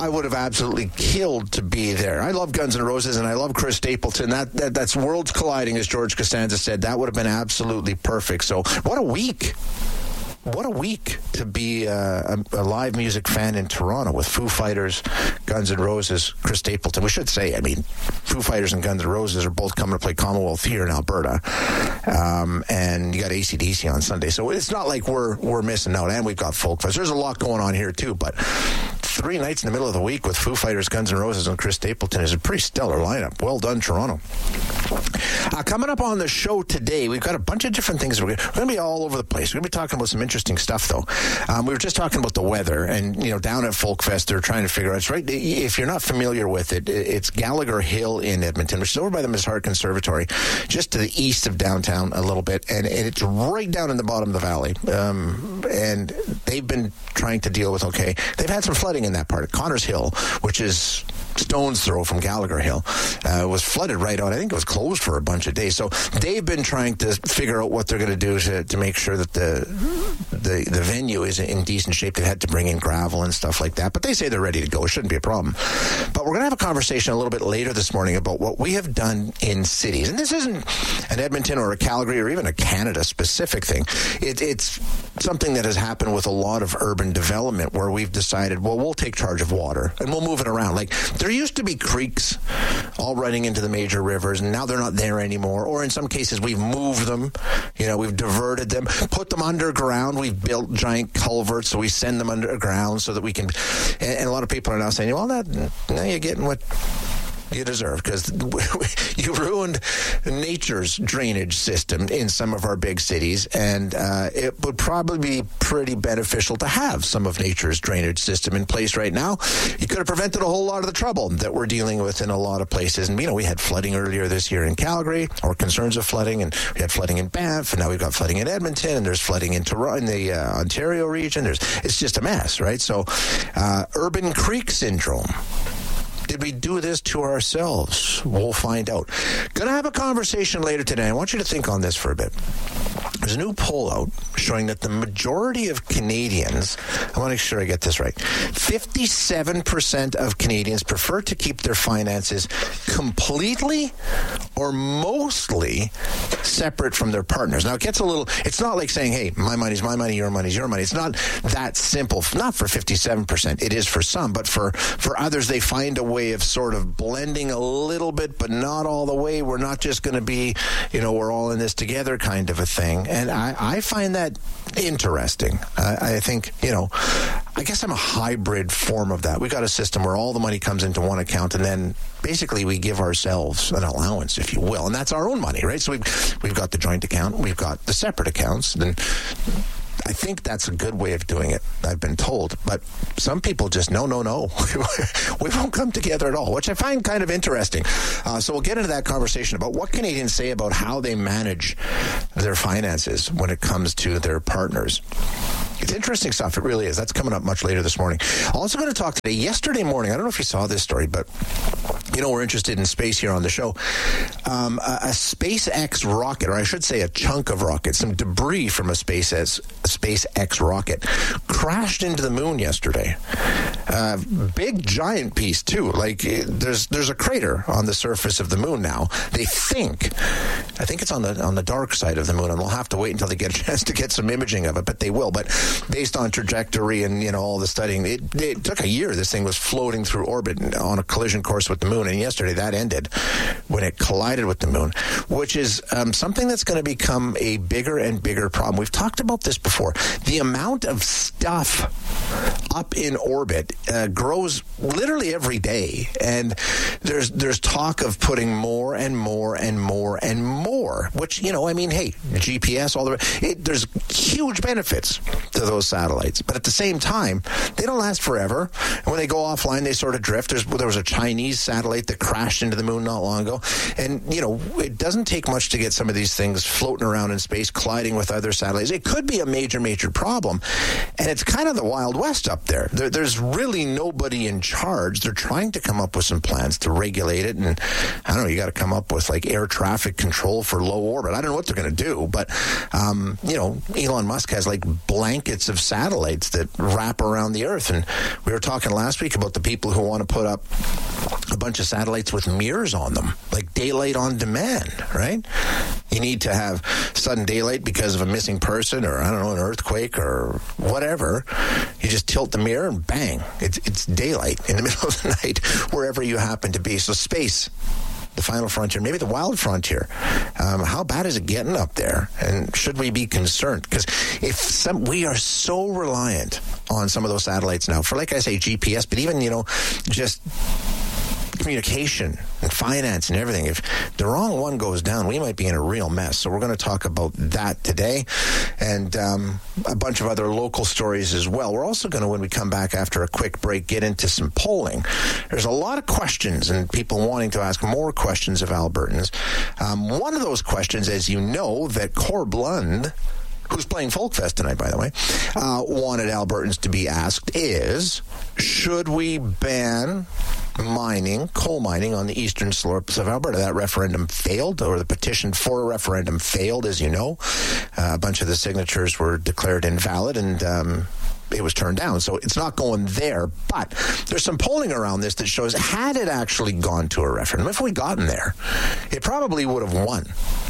would have absolutely killed to be there. I love Guns N' Roses, and I love Chris Stapleton. That's worlds colliding, as George Costanza said. That would have been absolutely perfect. So what a week. What a week to be a live music fan in Toronto with Foo Fighters, Guns N' Roses, Chris Stapleton. We should say, I mean, Foo Fighters and Guns N' Roses are both coming to play Commonwealth here in Alberta. And you got AC/DC on Sunday. So it's not like we're missing out. And we've got Folk Fest. There's a lot going on here, too. But 3 nights in the middle of the week with Foo Fighters, Guns N' Roses, and Chris Stapleton is a pretty stellar lineup. Well done, Toronto. Coming up on the show today, we've got a bunch of different things. We're going to be all over the place. We're going to be talking about some interesting stuff, though. We were just talking about the weather, and down at Folk Fest, they're trying to figure out. It's right. If you're not familiar with it, it's Gallagher Hill in Edmonton, which is over by the Miss Hart Conservatory, just to the east of downtown a little bit, and it's right down in the bottom of the valley. And they've been trying to deal with. They've had some flooding in that part. Connors Hill, which is stone's throw from Gallagher Hill, was flooded right out. I think it was closed for a bunch of days. So they've been trying to figure out what they're going to do to make sure that the venue is in decent shape. They've had to bring in gravel and stuff like that, but they say they're ready to go. It shouldn't be a problem. But we're going to have a conversation a little bit later this morning about what we have done in cities. And this isn't an Edmonton or a Calgary or even a Canada-specific thing. It's something that has happened with a lot of urban development where we've decided, well, we'll take charge of water and we'll move it around. Like, there used to be creeks all running into the major rivers, and now they're not there anymore. Or in some cases, we've moved them. We've diverted them, put them underground. We've built giant culverts, so we send them underground so that we can. And a lot of people are now saying, well, now you're getting what you deserve, because you ruined nature's drainage system in some of our big cities, and it would probably be pretty beneficial to have some of nature's drainage system in place right now. You could have prevented a whole lot of the trouble that we're dealing with in a lot of places. And we had flooding earlier this year in Calgary, or concerns of flooding, and we had flooding in Banff, and now we've got flooding in Edmonton, and there's flooding in Toronto, in the Ontario region. It's just a mess, right? So urban creek syndrome. Did we do this to ourselves? We'll find out. Going to have a conversation later today. I want you to think on this for a bit. There's a new poll out showing that the majority of Canadians, I want to make sure I get this right, 57% of Canadians prefer to keep their finances completely or mostly separate from their partners. Now, it gets a little, it's not like saying, hey, my money's my money, your money's your money. It's not that simple. Not for 57%. It is for some, but for others, they find a way of sort of blending a little bit, but not all the way. We're not just going to be, we're all in this together kind of a thing. And I find that interesting. I think, I guess I'm a hybrid form of that. We got a system where all the money comes into one account, and then basically we give ourselves an allowance, if you will, and that's our own money, right? So we've got the joint account, we've got the separate accounts, and I think that's a good way of doing it, I've been told. But some people just, no. We won't come together at all, which I find kind of interesting. So we'll get into that conversation about what Canadians say about how they manage their finances when it comes to their partners. It's interesting stuff. It really is. That's coming up much later this morning. Also going to talk today. Yesterday morning, I don't know if you saw this story, but we're interested in space here on the show. A SpaceX rocket, or I should say a chunk of rocket, some debris from a SpaceX rocket crashed into the moon yesterday. Big giant piece too. Like there's a crater on the surface of the moon now. I think it's on the dark side of the moon, and we'll have to wait until they get a chance to get some imaging of it, but they will. But based on trajectory and all the studying, it took a year. This thing was floating through orbit on a collision course with the moon, and yesterday that ended when it collided with the moon, which is something that's going to become a bigger and bigger problem. We've talked about this before. The amount of stuff up in orbit grows literally every day, and there's talk of putting more and more and more and more, which hey, GPS, there's huge benefits to those satellites, but at the same time they don't last forever, and when they go offline they sort of drift. There was a Chinese satellite that crashed into the moon not long ago, and it doesn't take much to get some of these things floating around in space, colliding with other satellites. It could be a major problem, and it's kind of the Wild West up there. There's really nobody in charge. They're trying to come up with some plans to regulate it. And I don't know, you got to come up with like air traffic control for low orbit. I don't know what they're going to do, but, Elon Musk has like blankets of satellites that wrap around the Earth. And we were talking last week about the people who want to put up a bunch of satellites with mirrors on them, like daylight on demand, right? You need to have sudden daylight because of a missing person or, I don't know, an earthquake or whatever. You just tilt the mirror and bang, it's daylight in the middle of the night, wherever you happen to be. So space, the final frontier, maybe the wild frontier. How bad is it getting up there? And should we be concerned? Because we are so reliant on some of those satellites now for, like I say, GPS, but even, just communication and finance and everything. If the wrong one goes down, we might be in a real mess. So we're going to talk about that today and a bunch of other local stories as well. We're also going to, when we come back after a quick break, get into some polling. There's a lot of questions and people wanting to ask more questions of Albertans. One of those questions, as you know, that Corb Lund, who's playing Folkfest tonight, by the way, wanted Albertans to be asked is, should we ban coal mining on the eastern slopes of Alberta? That referendum failed, or the petition for a referendum failed, as you know. A bunch of the signatures were declared invalid, and it was turned down. So it's not going there. But there's some polling around this that shows, had it actually gone to a referendum, if we'd gotten there, it probably would have won.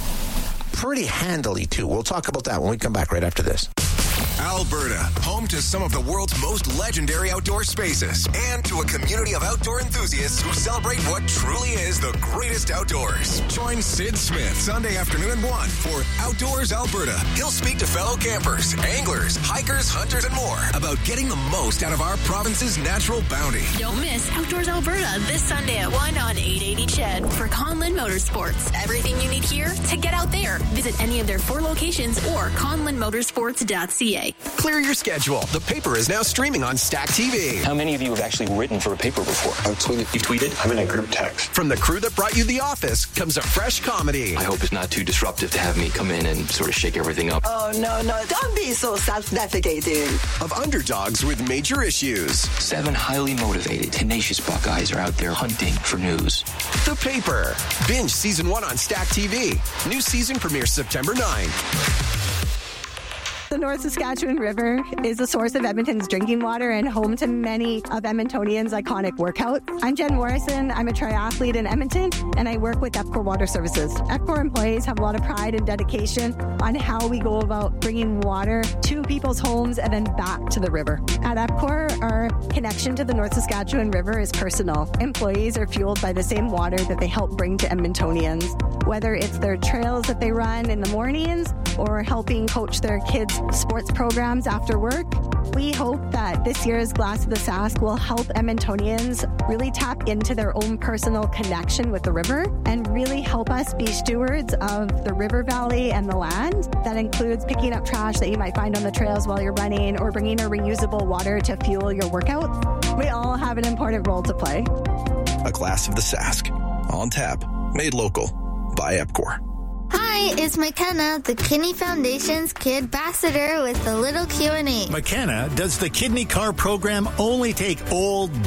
Pretty handily, too. We'll talk about that when we come back right after this. Alberta, home to some of the world's most legendary outdoor spaces and to a community of outdoor enthusiasts who celebrate what truly is the greatest outdoors. Join Sid Smith Sunday afternoon at 1 for Outdoors Alberta. He'll speak to fellow campers, anglers, hikers, hunters, and more about getting the most out of our province's natural bounty. Don't miss Outdoors Alberta this Sunday at 1 on 880 CHED for Conlin Motorsports. Everything you need here to get out there. Visit any of their 4 locations or conlinmotorsports.ca. Clear your schedule. The Paper is now streaming on Stack TV. How many of you have actually written for a paper before? I've tweeted. You've tweeted? I'm in a group text. From the crew that brought you The Office comes a fresh comedy. I hope it's not too disruptive to have me come in and sort of shake everything up. Oh, no. Don't be so self-defecating. Of underdogs with major issues. 7 highly motivated, tenacious Buckeyes are out there hunting for news. The Paper. Binge Season 1 on Stack TV. New season premieres September 9. The North Saskatchewan River is a source of Edmonton's drinking water and home to many of Edmontonians' iconic workouts. I'm Jen Morrison. I'm a triathlete in Edmonton, and I work with EPCOR Water Services. EPCOR employees have a lot of pride and dedication on how we go about bringing water to people's homes and then back to the river. At EPCOR, our connection to the North Saskatchewan River is personal. Employees are fueled by the same water that they help bring to Edmontonians, whether it's their trails that they run in the mornings or helping coach their kids' sports programs after work. We hope that this year's Glass of the Sask will help Edmontonians really tap into their own personal connection with the river and really help us be stewards of the river valley and the land. That includes picking up trash that you might find on the trails while you're running or bringing a reusable water to fuel your workouts. We all have an important role to play. A Glass of the Sask. On tap. Made local. By EPCOR. Hi, it's McKenna, the Kidney Foundation's Kid Ambassador with a little Q&A. McKenna, does the Kidney Car program only take old,